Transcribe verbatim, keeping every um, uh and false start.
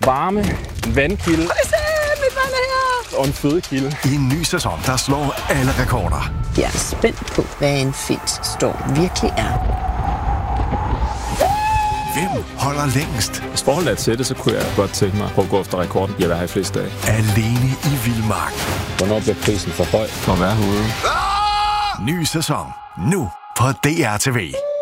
Varme, vandkilde. Mit vand er her! Og en fødekilde. I en ny sæson, der slår alle rekorder. Jeg er spændt på, hvad en fedtstorm virkelig er. Hvem holder længst? Hvis forholdet er til det, så kunne jeg godt tænke mig at gå efter rekorden. Jeg vil have flest dage. Alene i vildmark. Hvornår bliver prisen for høj for at være herude? Ah! Ny sæson. Nu på D R T V.